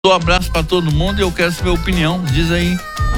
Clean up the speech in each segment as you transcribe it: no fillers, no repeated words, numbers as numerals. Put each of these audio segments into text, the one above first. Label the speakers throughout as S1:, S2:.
S1: Um abraço pra todo mundo e eu quero saber a opinião. Diz aí.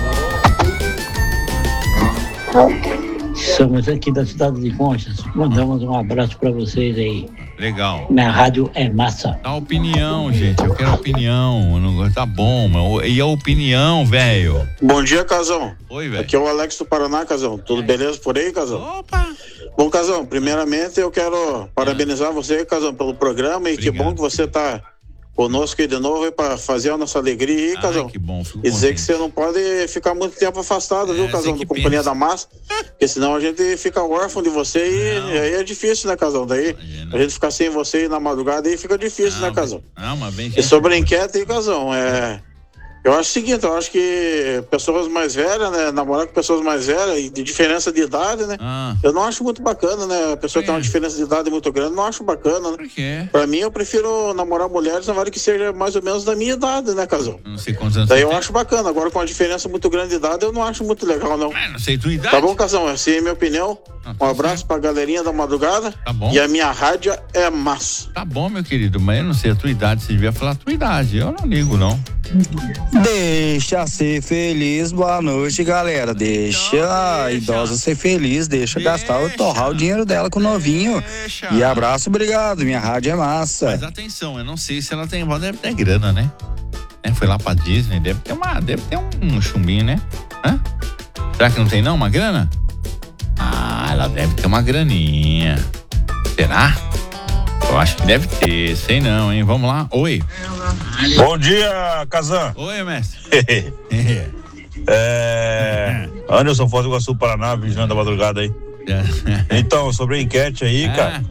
S2: Somos aqui da cidade de Conchas. Mandamos um abraço pra vocês aí.
S1: Legal.
S2: Minha rádio é massa.
S1: Dá opinião, gente. Eu quero opinião. Tá bom, mas e a opinião, velho?
S3: Bom dia, Casão.
S1: Oi, velho.
S3: Aqui é o Alex do Paraná, Casão. Tudo beleza por aí, Casão?
S1: Opa!
S3: Bom, Casão, primeiramente eu quero parabenizar você, Casão, pelo programa. E
S1: Obrigado.
S3: que bom que você tá conosco aí de novo para fazer a nossa alegria aí, Casão.
S1: Que bom, fico
S3: E dizer
S1: contente.
S3: que você não pode ficar muito tempo afastado, viu, Casão,
S1: sei
S3: da
S1: que
S3: Companhia
S1: pensa.
S3: da Massa, porque senão a gente fica órfão de você e aí é difícil, né, Casão? Daí
S1: Imagina.
S3: a gente ficar sem você aí na madrugada aí fica difícil, né, Casão?
S1: Não, mas bem.
S3: E sobre a enquete aí, Casão, eu acho o seguinte, eu acho que pessoas mais velhas, né, namorar com pessoas mais velhas e de diferença de idade, né, eu não acho muito bacana, né, a pessoa tem uma diferença de idade muito grande, não acho bacana, né.
S1: Por quê?
S3: Pra mim, eu prefiro namorar mulheres, na hora que seja mais ou menos da minha idade, né, Casão?
S1: Não sei quantos anos
S3: Daí
S1: você
S3: eu
S1: tem.
S3: acho bacana, agora com uma diferença muito grande de idade, eu não acho muito legal, não.
S1: Não sei tua idade.
S3: Tá bom, Casão? Essa é a minha opinião. Um abraço pra galerinha da madrugada.
S1: Tá bom.
S3: E a minha rádio é massa.
S1: Tá bom, meu querido, mas eu não sei a tua idade. Você devia falar a tua idade. Eu não ligo, não.
S4: Deixa ser feliz, boa noite, galera. Deixa a idosa ser feliz, deixa gastar, torrar o dinheiro dela com o novinho. E abraço, obrigado, minha rádio é massa.
S1: Mas atenção, eu não sei se ela tem, deve ter grana, né? Foi lá pra Disney, deve ter um chumbinho, né? Hã? Será que não tem não, uma grana? Ah, ela deve ter uma graninha. Será? Eu acho que deve ter, sei não, hein? Vamos lá, oi.
S5: Bom dia, Kazan.
S1: Oi, mestre.
S5: Anderson, Foz do Iguaçu, Paraná, vigilante da madrugada aí. Então, sobre a enquete aí, cara.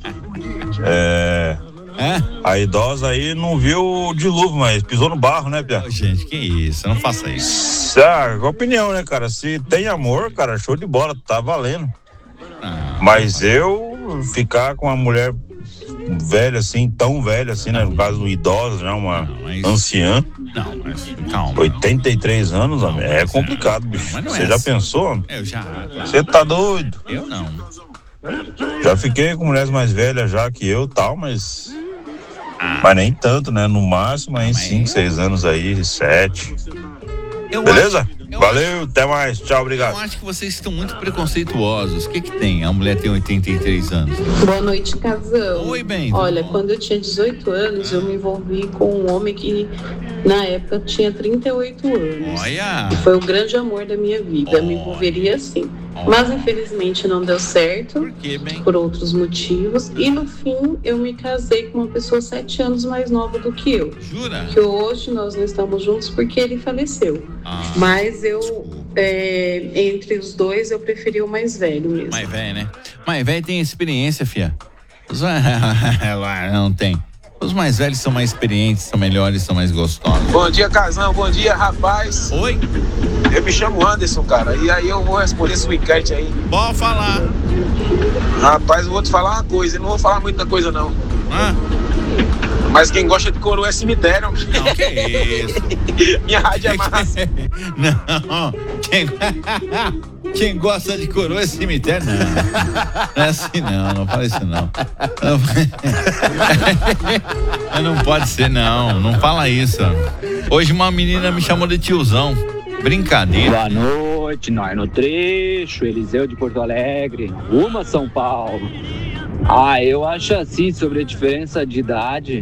S5: A idosa aí não viu o dilúvio, mas pisou no barro, né, Pia?
S1: Gente, que isso, não faça isso.
S5: Opinião, né, cara? Se tem amor, cara, show de bola, tá valendo. Mas eu ficar com uma mulher velha assim, tão velha assim, né? No caso, idosa, né? Uma anciã.
S1: Não, mas calma.
S5: 83 anos,
S1: não,
S5: é complicado, bicho.
S1: Mas não
S5: Você
S1: é
S5: já
S1: assim.
S5: pensou?
S1: Eu já.
S5: Você tá doido?
S1: Eu não.
S5: Já fiquei com mulheres mais velhas já que eu, tal, mas nem tanto, né? No máximo aí 5, 6 anos aí, 7. Beleza? Valeu, até mais. Tchau, obrigado.
S1: Eu acho que vocês estão muito preconceituosos. O que tem? A mulher tem 83 anos.
S6: Boa noite, Casão.
S1: Oi, bem.
S6: Olha, quando eu tinha 18 anos, eu me envolvi com um homem que, na época, tinha 38 anos.
S1: Olha!
S6: E foi o grande amor da minha vida. Me envolveria assim. Mas, infelizmente, não deu certo.
S1: Por quê, bem?
S6: Por outros motivos. E, no fim, eu me casei com uma pessoa 7 anos mais nova do que eu.
S1: Jura?
S6: Que hoje nós não estamos juntos porque ele faleceu. Mas eu, entre os dois, eu preferi o mais velho mesmo.
S1: Mais velho, né? Mais velho tem experiência, fia. Não tem. Os mais velhos são mais experientes, são melhores, são mais gostosos.
S7: Bom dia, Casão. Bom dia, rapaz.
S1: Oi?
S7: Eu me chamo Anderson, cara. E aí eu vou responder sua enquete aí.
S1: Pode falar.
S7: Rapaz, eu vou te falar uma coisa. Eu não vou falar muita coisa, não. Mas quem gosta de coroa é cemitério.
S1: Não, que isso?
S7: Minha rádio é massa.
S1: Não. Quem gosta de coroa é cemitério, não. Não é assim, não fala isso, não. Não pode ser, não. Não fala isso. Hoje uma menina me chamou de tiozão. Brincadeira.
S8: Boa noite, nós no trecho, Eliseu de Porto Alegre, rumo a São Paulo. Eu acho assim, sobre a diferença de idade.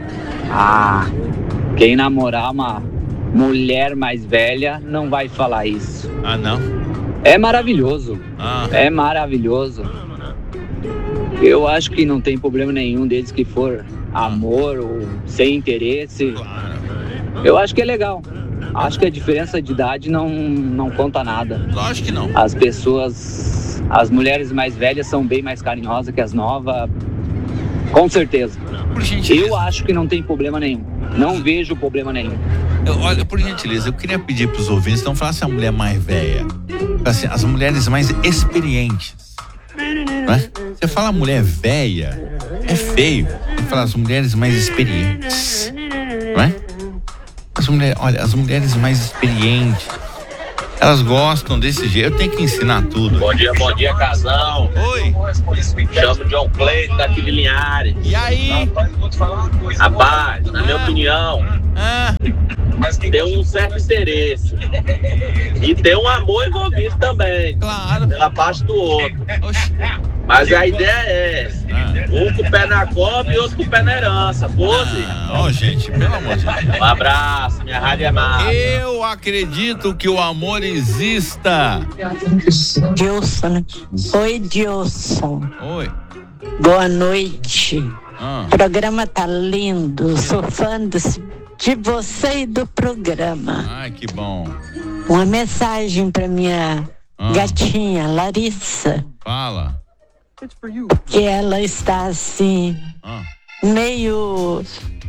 S8: Quem namorar uma mulher mais velha não vai falar isso.
S1: Não?
S8: É maravilhoso. É maravilhoso. Eu acho que não tem problema nenhum, desde que for amor ou sem interesse. Eu acho que é legal. Acho que a diferença de idade não conta nada.
S1: Lógico que não.
S8: As mulheres mais velhas são bem mais carinhosas que as novas, com certeza. Eu acho que não tem problema nenhum. Não vejo problema nenhum.
S1: Olha, por gentileza, eu queria pedir pros ouvintes, não falasse a mulher mais velha. Assim, as mulheres mais experientes. Né? Você fala mulher velha, é feio. Você fala as mulheres mais experientes. Não é? As mulheres mais experientes, elas gostam desse jeito. Eu tenho que ensinar tudo.
S9: Bom dia, Casão.
S1: Oi.
S9: Chamo John Cleiton daqui de Linhares.
S1: E aí?
S9: Rapaz, na minha opinião, Tem um certo interesse. E tem um amor envolvido também.
S1: Claro.
S9: Pela parte do outro.
S1: Oxi.
S9: Mas a ideia é essa. Um com o pé na cobra e outro com o pé na herança. Pose.
S1: Ó, gente, pelo amor de Deus.
S9: Um abraço, minha rádio é massa.
S1: Eu acredito que o amor exista.
S10: Dilson. Oi, Dilson.
S1: Oi.
S10: Boa noite. O programa tá lindo. Sou fã de você e do programa.
S1: Ai, que bom.
S10: Uma mensagem pra minha gatinha, Larissa.
S1: Fala.
S10: Que ela está assim, meio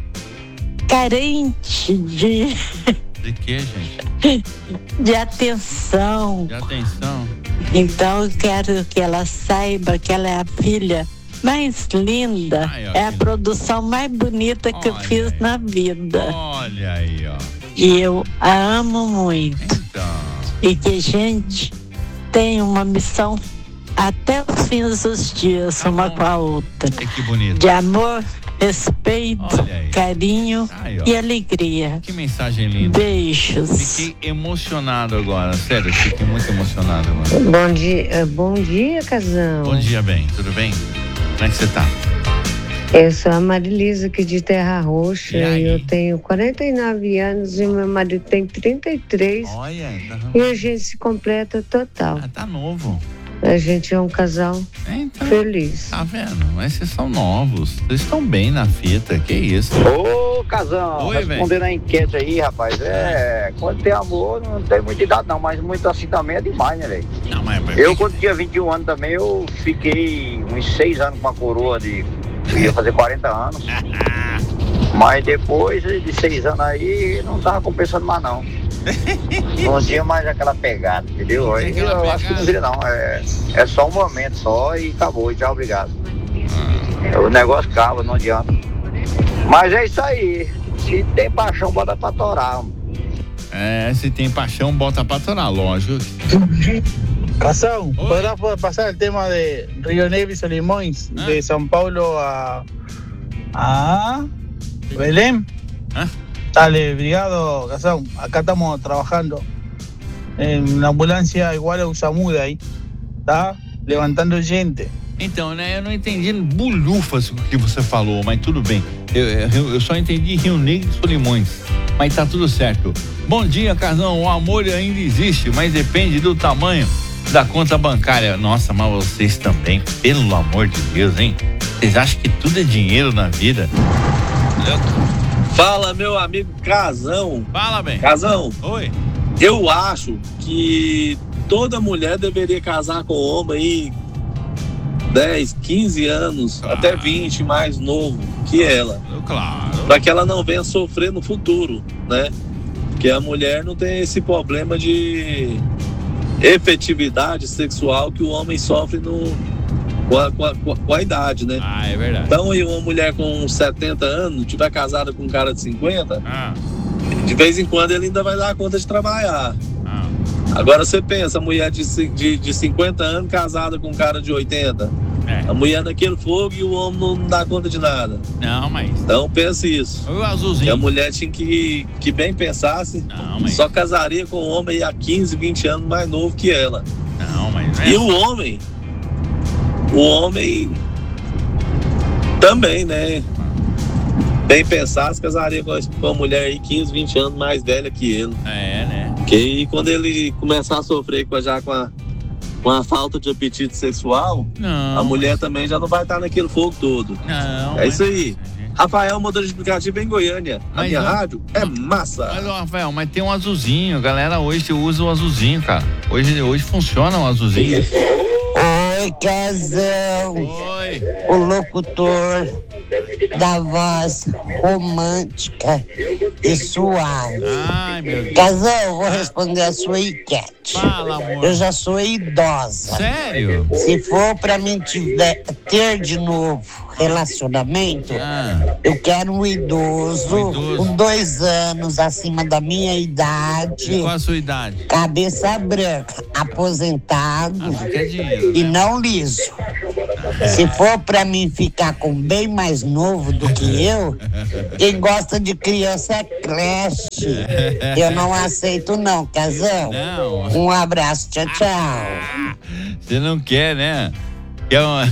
S10: carente de
S1: quê, gente?
S10: De atenção.
S1: De atenção.
S10: Então eu quero que ela saiba que ela é a filha mais linda. É a produção mais bonita que eu fiz na vida.
S1: Olha aí, ó.
S10: E eu a amo muito.
S1: Então.
S10: E que a gente tem uma missão até os fins dos dias, uma com a outra.
S1: Que bonito.
S10: De amor, respeito, carinho e alegria.
S1: Que mensagem linda.
S10: Beijos.
S1: Fiquei emocionado agora, sério, fiquei muito emocionado agora.
S11: Bom dia, Casão.
S1: Bom dia, bem, tudo bem? Como é que você tá?
S11: Eu sou a Marilisa aqui de Terra Roxa e eu tenho 49 anos e meu marido tem 33.
S1: Olha,
S11: e a gente se completa total.
S1: Tá novo.
S11: A gente é um casal feliz.
S1: Tá vendo? Mas vocês são novos. Vocês estão bem na fita. Que isso?
S12: Ô, Casão, respondendo a enquete aí, rapaz, quando tem amor, não tem muita idade não, mas muito assim também é demais, né, velho? Eu, quando tinha 21 anos também, eu fiquei uns 6 anos com uma coroa de... ia fazer 40 anos. Mas depois de 6 anos aí, não tava compensando mais não. Não tinha mais aquela pegada, entendeu? Aí eu acho que não vira não, é só um momento só e acabou, e tchau, obrigado. O negócio acaba, não adianta. Mas é isso aí, se tem paixão, bota pra torar.
S1: Se tem paixão, bota pra torar, lógico.
S13: Casão, ¿podrás pasar el tema de Río Negro y Solimões, de São Paulo a Belém? Dale, obrigado, Casão. Acá estamos trabajando en la ambulancia igual a Usamuda aí, tá? Levantando gente.
S1: Então, né, eu não entendi bulhufas o que você falou, mas tudo bem. Eu só entendi Rio Negro e Solimões, mas tá tudo certo. Bom dia, Casão. O amor ainda existe, mas depende do tamanho da conta bancária. Nossa, mas vocês também, pelo amor de Deus, hein? Vocês acham que tudo é dinheiro na vida?
S14: Fala, meu amigo Casão.
S1: Fala, bem.
S14: Casão.
S1: Oi.
S14: Eu acho que toda mulher deveria casar com homem aí 10, 15 anos, até 20 mais novo que ela.
S1: Claro.
S14: Pra que ela não venha sofrer no futuro, né? Porque a mulher não tem esse problema de efetividade sexual que o homem sofre com a idade, né?
S1: É verdade.
S14: Então, aí uma mulher com 70 anos, tiver casada com um cara de 50, de vez em quando ele ainda vai dar conta de trabalhar. Agora você pensa, a mulher de 50 anos casada com um cara de 80. A mulher naquele fogo e o homem não dá conta de nada.
S1: Não, mas...
S14: Então pense isso.
S1: O azulzinho.
S14: Que a mulher tinha que bem pensasse, só casaria com um homem há 15, 20 anos mais novo que ela.
S1: Não, mas...
S14: E o homem também, né? Bem pensasse, casaria com uma mulher aí 15, 20 anos mais velha que ele.
S1: Né?
S14: Porque aí quando ele começar a sofrer com a falta de apetite sexual, a mulher também já não vai estar naquele fogo todo. É isso aí. Rafael, motorista de aplicativo em Goiânia. A minha rádio é massa.
S1: Mas, Rafael, mas tem um azulzinho. Galera, hoje usa o azulzinho, cara. Hoje funciona o azulzinho.
S15: Oi, Casão.
S1: Oi.
S15: O locutor da voz romântica e suave.
S1: Ai, meu Deus.
S15: Casão, vou responder a sua enquete.
S1: Fala, amor.
S15: Eu já sou idosa.
S1: Sério?
S15: Se for pra mim ter de novo relacionamento, eu quero um idoso com 2 anos acima da minha idade.
S1: Qual a sua idade?
S15: Cabeça branca, aposentado
S1: quer dinheiro,
S15: e não liso. Se for pra mim ficar com bem mais novo do que eu, quem gosta de criança é creche. Eu não aceito não, Casão.
S1: Não.
S15: Um abraço, tchau, tchau.
S1: Você não quer, né? Quer uma...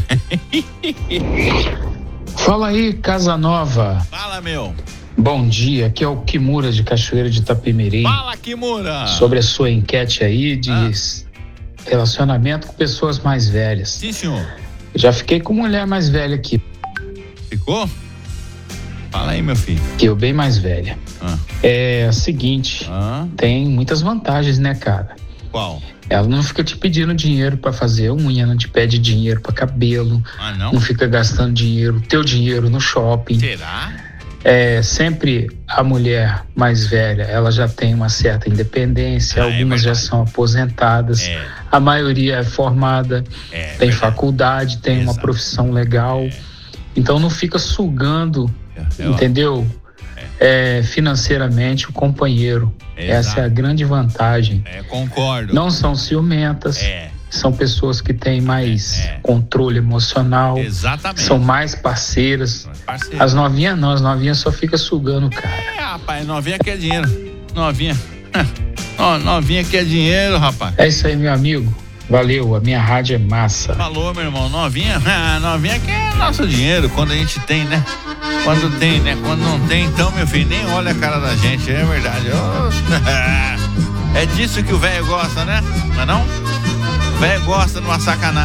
S16: Fala aí, Casa Nova.
S1: Fala, meu.
S16: Bom dia, aqui é o Kimura de Cachoeira de Itapemirim.
S1: Fala, Kimura.
S16: Sobre a sua enquete aí de relacionamento com pessoas mais velhas.
S1: Sim, senhor.
S16: Eu já fiquei com mulher mais velha aqui.
S1: Ficou? Fala aí, meu filho.
S16: Que eu bem mais velha. É o seguinte, tem muitas vantagens, né, cara?
S1: Qual?
S16: Ela não fica te pedindo dinheiro pra fazer unha, não te pede dinheiro pra cabelo.
S1: Não?
S16: Não fica gastando teu dinheiro no shopping.
S1: Será?
S16: Sempre a mulher mais velha, ela já tem uma certa independência, algumas já são aposentadas, a maioria é formada, tem faculdade, tem uma profissão legal, então não fica sugando, entendeu? Financeiramente o companheiro. Essa é a grande vantagem.
S1: Concordo.
S16: Não são ciumentas. São pessoas que têm mais controle emocional.
S1: Exatamente.
S16: São mais parceiras. As novinhas não, as novinhas só ficam sugando, cara.
S1: Rapaz, novinha quer dinheiro. Novinha quer dinheiro, rapaz.
S16: É isso aí, meu amigo. Valeu, a minha rádio é massa.
S1: Falou, meu irmão. Novinha quer nosso dinheiro quando a gente tem, né? Quando tem, né? Quando não tem, então, meu filho, nem olha a cara da gente, é verdade. É disso que o velho gosta, né? Não é não? O velho gosta de uma sacanagem.